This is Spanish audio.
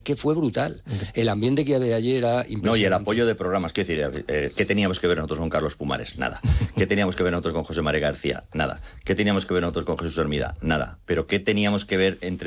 que fue brutal. El ambiente que había allí era impresionante. No, y el apoyo de programas, quiero decir, ¿qué teníamos que ver nosotros con Carlos Pumares? Nada. ¿Qué teníamos que ver nosotros con José María García? Nada. ¿Qué teníamos que ver nosotros con Jesús Hermida? Nada. Pero ¿qué teníamos que ver entre